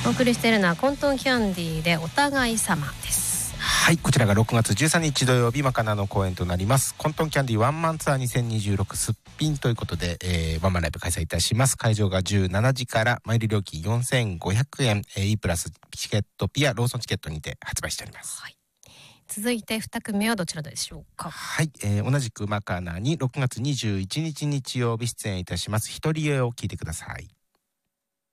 お送りしているのはコントンキャンディーでお互い様です。 はい、こちらが6月13日土曜日マカナの公演となります。コントンキャンディーワンマンツアー2026すっぴんということで、ワンマンライブ開催いたします。会場が17時から前売り料金4500円、E プラスチケットピアローソンチケットにて発売しております。 はい、続いて2組目はどちらでしょうか。 はい、同じくマカナに6月21日日曜日出演いたします。一人絵を聞いてください。